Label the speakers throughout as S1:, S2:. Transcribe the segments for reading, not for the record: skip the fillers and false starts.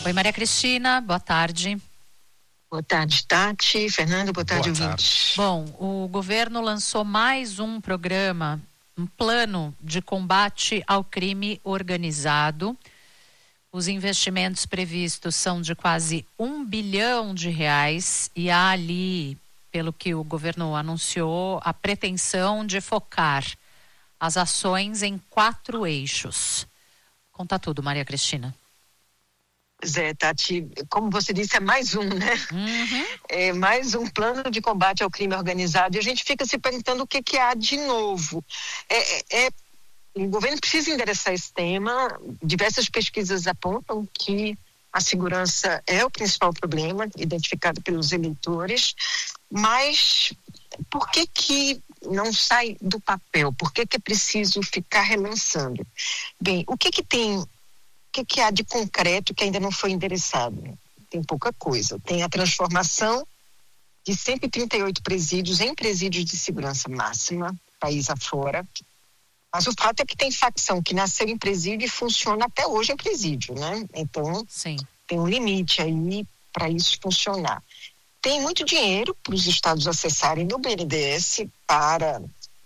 S1: Oi, Maria Cristina, boa tarde.
S2: Boa tarde, Tati. Fernando, boa tarde, ouvintes.
S1: Bom, o governo lançou mais um programa, um plano de combate ao crime organizado. Os investimentos previstos são de quase R$1 bilhão e há ali, pelo que o governo anunciou, a pretensão de focar as ações em 4 eixos. Conta tudo, Maria Cristina.
S2: Zé, Tati, como você disse, é mais um, né?
S1: Uhum.
S2: É mais um plano de combate ao crime organizado e a gente fica se perguntando o que há de novo. O governo precisa endereçar esse tema. Diversas pesquisas apontam que a segurança é o principal problema identificado pelos eleitores, mas por que não sai do papel? Por que é preciso ficar relançando? Bem, o que há de concreto que ainda não foi endereçado? Tem pouca coisa. Tem a transformação de 138 presídios em presídios de segurança máxima, país afora. Mas o fato é que tem facção que nasceu em presídio e funciona até hoje em presídio, né? Então,
S1: Sim,
S2: tem um limite aí para isso funcionar. Tem muito dinheiro para os estados acessarem no BNDES para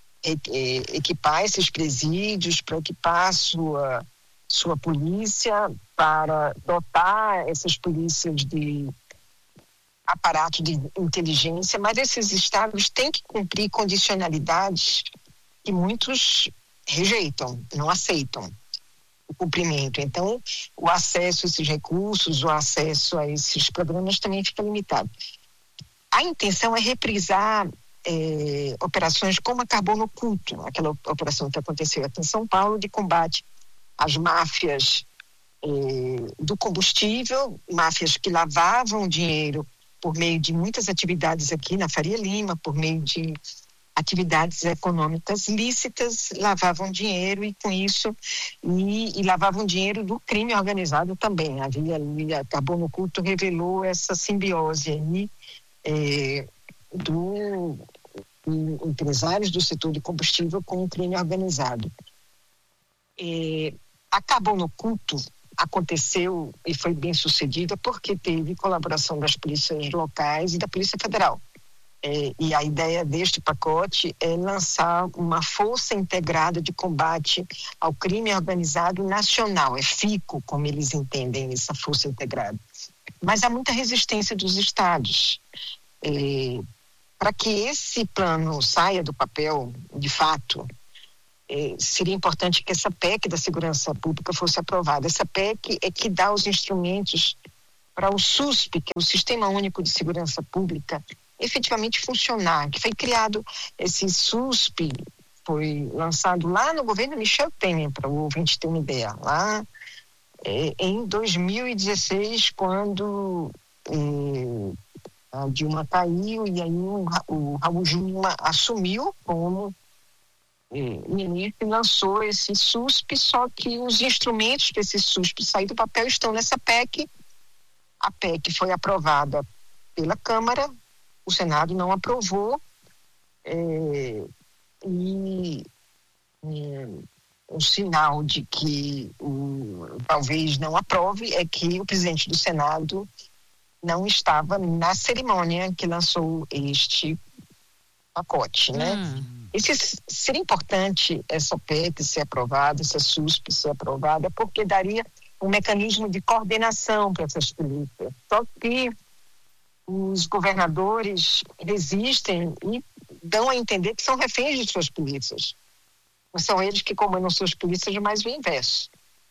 S2: equipar esses presídios, para equipar sua polícia, para dotar essas polícias de aparato de inteligência, mas esses estados têm que cumprir condicionalidades que muitos rejeitam, não aceitam o cumprimento. Então, o acesso a esses recursos, o acesso a esses programas também fica limitado. A intenção é reprisar operações como a Carbono Oculto, aquela operação que aconteceu aqui em São Paulo de combate às máfias do combustível, máfias que lavavam dinheiro por meio de muitas atividades aqui na Faria Lima, por meio de atividades econômicas lícitas, lavavam dinheiro e com isso e lavavam dinheiro do crime organizado também. Havia ali, a Carbono Oculto revelou essa simbiose aí do empresários do setor de combustível com o crime organizado. A Carbono Oculto aconteceu e foi bem sucedida porque teve colaboração das polícias locais e da Polícia Federal. E a ideia deste pacote é lançar uma força integrada de combate ao crime organizado nacional, é FICO, como eles entendem essa força integrada. Mas há muita resistência dos estados. Para que esse plano saia do papel, de fato, seria importante que essa PEC da segurança pública fosse aprovada. Essa PEC é que dá os instrumentos para o SUSP, que é o Sistema Único de Segurança Pública, efetivamente funcionar, que foi criado esse SUSP, foi lançado lá no governo Michel Temer, para o ouvinte ter uma ideia, lá em 2016, quando a Dilma caiu e aí o Raul Jungmann assumiu como ministro e lançou esse SUSP, só que os instrumentos para esse SUSP sair do papel estão nessa PEC. A PEC foi aprovada pela Câmara, o Senado não aprovou e um sinal de que talvez não aprove é que o presidente do Senado não estava na cerimônia que lançou este pacote, né? Seria importante essa PEC ser aprovada, essa SUSP ser aprovada, porque daria um mecanismo de coordenação para essas polícias. Só que os governadores resistem e dão a entender que são reféns de suas polícias. Não são eles que comandam suas polícias, mas o inverso.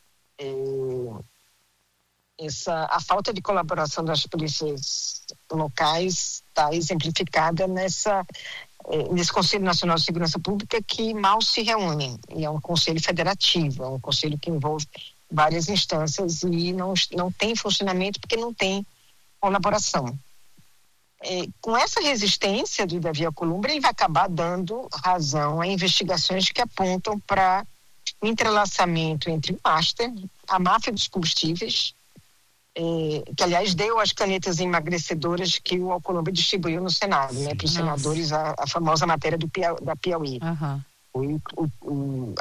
S2: A falta de colaboração das polícias locais está exemplificada nesse Conselho Nacional de Segurança Pública, que mal se reúne. E é um conselho federativo, é um conselho que envolve várias instâncias e não tem funcionamento porque não tem colaboração. Com essa resistência do Davi Alcolumbre, ele vai acabar dando razão a investigações que apontam para o entrelaçamento entre o Master, a máfia dos combustíveis, que aliás deu as canetas emagrecedoras que o Alcolumbre distribuiu no Senado, né, para os senadores, a famosa matéria da Piauí. Foi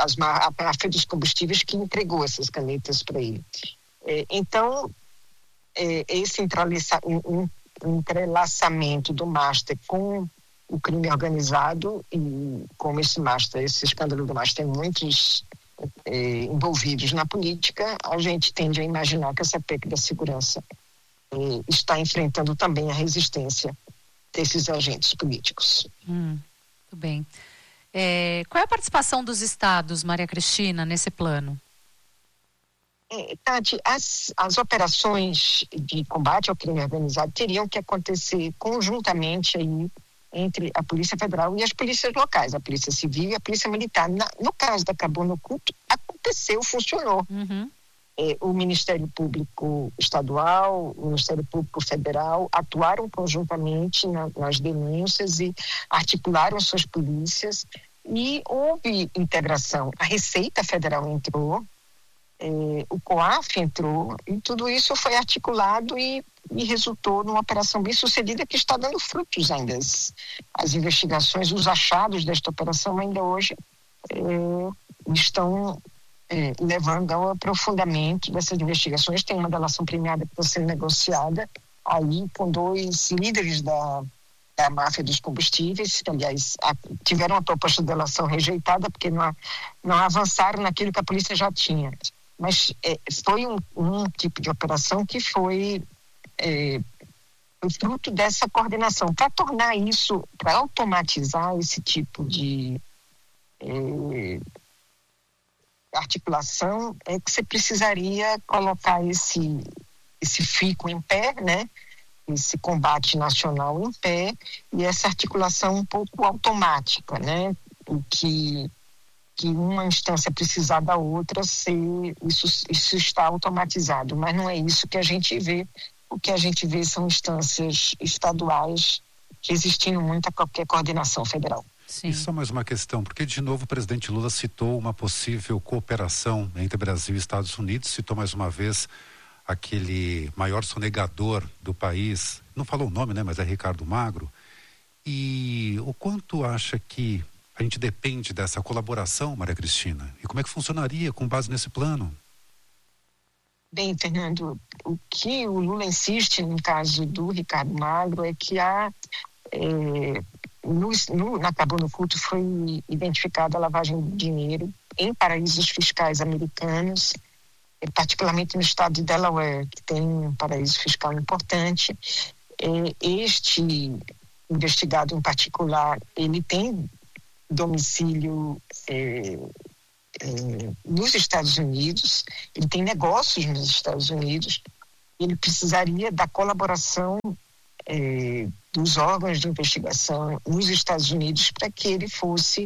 S2: a máfia dos combustíveis que entregou essas canetas para ele. Então, esse entrelaçamento do Master com o crime organizado, e como esse escândalo do Master tem muitos envolvidos na política, a gente tende a imaginar que essa PEC da segurança está enfrentando também a resistência desses agentes políticos.
S1: Muito bem. Qual é a participação dos estados, Maria Cristina, nesse plano?
S2: Tati, as operações de combate ao crime organizado teriam que acontecer conjuntamente aí entre a Polícia Federal e as polícias locais, a Polícia Civil e a Polícia Militar. No caso da Acabou no Culto, aconteceu, funcionou. O Ministério Público Estadual, o Ministério Público Federal atuaram conjuntamente nas denúncias e articularam suas polícias, e houve integração. A Receita Federal entrou, o COAF entrou, e tudo isso foi articulado e resultou numa operação bem sucedida que está dando frutos ainda. As investigações, os achados desta operação ainda hoje estão levando ao aprofundamento dessas investigações. Tem uma delação premiada que está sendo negociada aí com 2 líderes da máfia dos combustíveis, que, aliás, tiveram a proposta de delação rejeitada porque não avançaram naquilo que a polícia já tinha. Mas foi um tipo de operação que foi fruto dessa coordenação. Para tornar isso, para automatizar esse tipo de articulação, que você precisaria colocar esse FICO em pé, né? Esse combate nacional em pé, e essa articulação um pouco automática, né? O que uma instância precisar da outra, isso está automatizado, mas não é isso que a gente vê. O que a gente vê são instâncias estaduais resistindo muito a qualquer coordenação federal.
S3: Sim. E só mais uma questão, porque de novo o presidente Lula citou uma possível cooperação entre Brasil e Estados Unidos, citou mais uma vez aquele maior sonegador do país, não falou o nome, né, mas é Ricardo Magro. E o quanto acha que a gente depende dessa colaboração, Maria Cristina? E como é que funcionaria com base nesse plano?
S2: Bem, Fernando, o que o Lula insiste no caso do Ricardo Magro é que na Acabou no Culto foi identificada a lavagem de dinheiro em paraísos fiscais americanos, particularmente no estado de Delaware, que tem um paraíso fiscal importante. Este investigado em particular, ele tem domicílio nos Estados Unidos, ele tem negócios nos Estados Unidos, ele precisaria da colaboração dos órgãos de investigação nos Estados Unidos para que ele fosse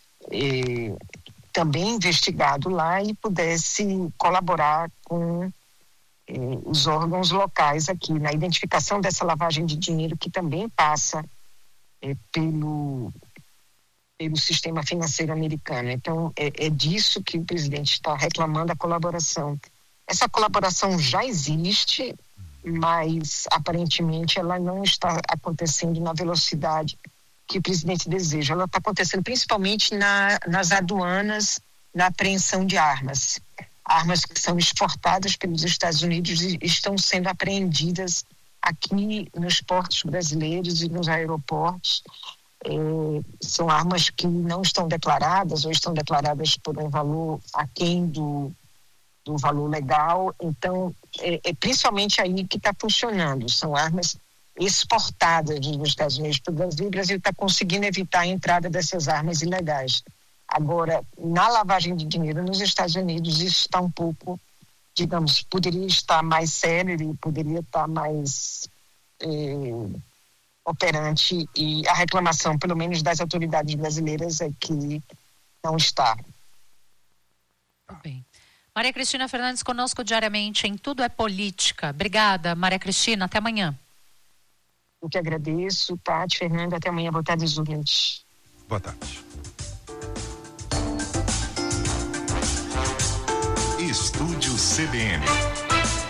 S2: também investigado lá e pudesse colaborar com os órgãos locais aqui na identificação dessa lavagem de dinheiro, que também passa pelo sistema financeiro americano. Então, é disso que o presidente está reclamando, a colaboração. Essa colaboração já existe, mas aparentemente ela não está acontecendo na velocidade que o presidente deseja. Ela está acontecendo principalmente nas aduanas, na apreensão de armas que são exportadas pelos Estados Unidos e estão sendo apreendidas aqui nos portos brasileiros e nos aeroportos. São armas que não estão declaradas ou estão declaradas por um valor aquém do valor legal. Então, é principalmente aí que está funcionando. São armas exportadas dos Estados Unidos para o Brasil. O Brasil está conseguindo evitar a entrada dessas armas ilegais. Agora, na lavagem de dinheiro nos Estados Unidos, isso está um pouco, digamos, poderia estar mais sério, poderia estar mais operante, e a reclamação, pelo menos das autoridades brasileiras, é que não está.
S1: Muito bem. Maria Cristina Fernandes conosco diariamente em Tudo é Política. Obrigada, Maria Cristina. Até amanhã.
S2: Eu que agradeço, Tati, Fernanda. Até amanhã. Boa tarde, ouvintes.
S3: Boa tarde.
S4: Estúdio CBN.